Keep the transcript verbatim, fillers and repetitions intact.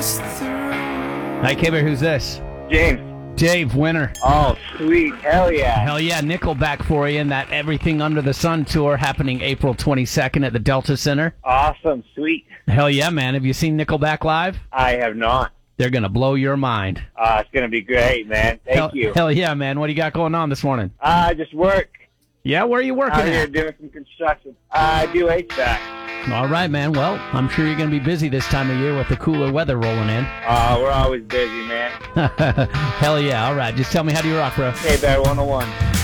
Hi, Kibber, who's this? James. Dave Winter. Oh, sweet. Hell yeah. Hell yeah, Nickelback for you in that Everything Under the Sun tour happening April twenty-second at the Delta Center. Awesome. Sweet. Hell yeah, man. Have you seen Nickelback live? I have not. They're going to blow your mind. Uh, it's going to be great, man. Thank hell, you. Hell yeah, man. What do you got going on this morning? Uh, just work. Yeah, where are you working Out here at? doing some construction. Uh, I do H V A C. All right, man. Well, I'm sure you're going to be busy this time of year with the cooler weather rolling in. Uh, we're always busy, man. Hell yeah. All right. Just tell me, how do you rock, bro? Hey, Bear one oh one.